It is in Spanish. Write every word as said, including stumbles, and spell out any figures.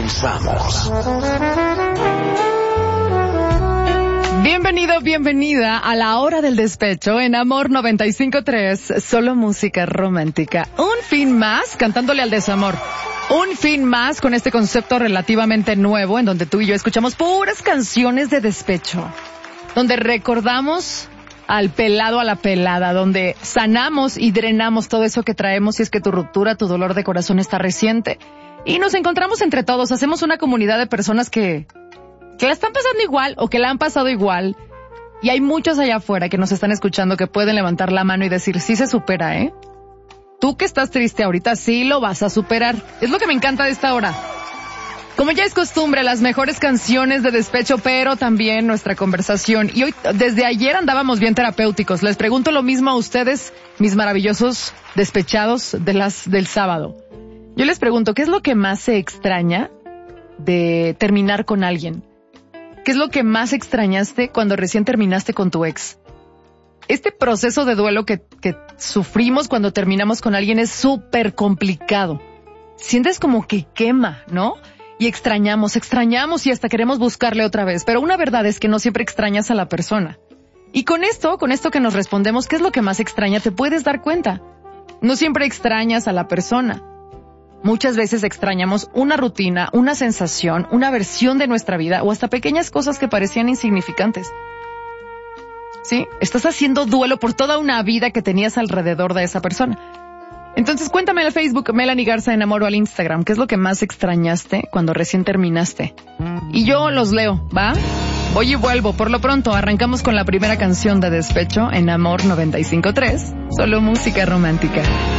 Comenzamos. Bienvenido, bienvenida a la hora del despecho en Amor noventa y cinco punto tres, solo música romántica. Un fin más cantándole al desamor. Un fin más con este concepto relativamente nuevo en donde tú y yo escuchamos puras canciones de despecho. Donde recordamos al pelado, a la pelada, donde sanamos y drenamos todo eso que traemos si es que tu ruptura, tu dolor de corazón está reciente. Y nos encontramos entre todos, hacemos una comunidad de personas que... que la están pasando igual o que la han pasado igual. Y hay muchos allá afuera que nos están escuchando que pueden levantar la mano y decir, sí se supera, ¿eh? Tú que estás triste ahorita, sí lo vas a superar. Es lo que me encanta de esta hora. Como ya es costumbre, las mejores canciones de despecho, pero también nuestra conversación. Y hoy, desde ayer andábamos bien terapéuticos. Les pregunto lo mismo a ustedes, mis maravillosos despechados de las del sábado. Yo les pregunto, ¿qué es lo que más se extraña de terminar con alguien? ¿Qué es lo que más extrañaste cuando recién terminaste con tu ex? Este proceso de duelo que, que sufrimos cuando terminamos con alguien es súper complicado. Sientes como que quema, ¿no? Y extrañamos, extrañamos y hasta queremos buscarle otra vez. Pero una verdad es que no siempre extrañas a la persona. Y con esto, con esto que nos respondemos, ¿qué es lo que más extraña? Te puedes dar cuenta. No siempre extrañas a la persona. Muchas veces extrañamos una rutina, una sensación, una versión de nuestra vida o hasta pequeñas cosas que parecían insignificantes. ¿Sí? Estás haciendo duelo por toda una vida que tenías alrededor de esa persona. Entonces cuéntame al Facebook, Melanie Garza en Amor, o al Instagram, ¿qué es lo que más extrañaste cuando recién terminaste? Y yo los leo, ¿va? Voy y vuelvo. Por lo pronto, arrancamos con la primera canción de despecho en Amor noventa y cinco punto tres, solo música romántica.